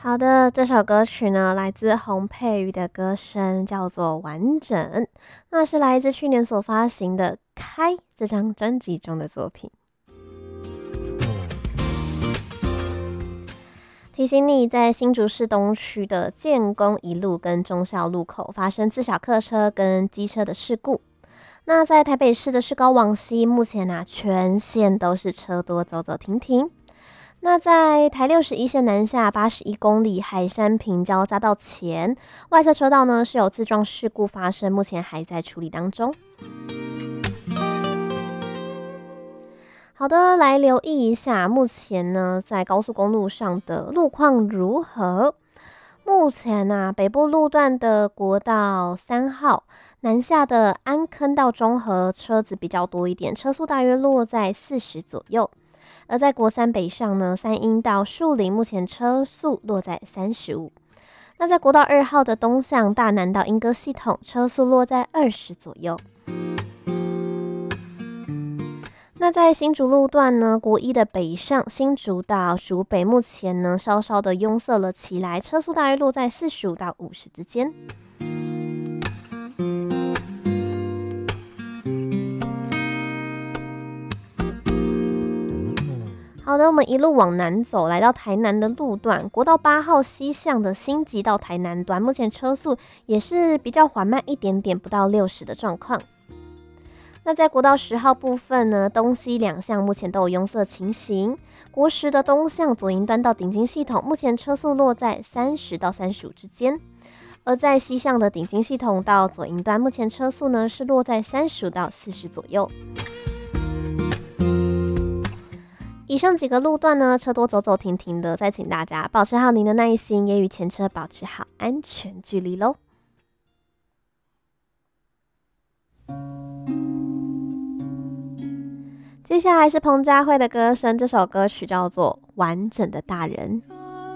好的，这首歌曲呢，来自洪佩瑜的歌声，叫做《完整》，那是来自去年所发行的《开》这张专辑中的作品。提醒你，在新竹市东区的建工一路跟忠孝路口发生自小客车跟机车的事故。那在台北市的市高往西，目前全线都是车多走走停停。那在台61线南下81公里海山平交匝道前，外侧车道呢是有自撞事故发生，目前还在处理当中。好的，来留意一下，目前呢在高速公路上的路况如何？目前北部路段的国道3号南下的安坑到中和车子比较多一点，车速大约落在40左右。而在国三北上呢，三鹰到树林目前车速落在35。那在国道2号的东向大南到莺歌系统，车速落在20左右。那在新竹路段呢，国一的北上新竹到竹北，目前呢稍稍的拥塞了起来，车速大约落在45到50之间。好的，我们一路往南走，来到台南的路段，国道8号西向的新集到台南段，目前车速也是比较缓慢一点点，不到60的状况。那在国道10号部分呢，东西两向目前都有拥塞情形。国10的东向左营端到顶金系统，目前车速落在30到35之间；而在西向的顶金系统到左营端，目前车速呢是落在35到40左右。以上几个路段呢，车多走走停停的，再请大家保持好您的耐心，也与前车保持好安全距离咯。接下来是彭佳慧的歌声，这首歌曲叫做《完整的大人》。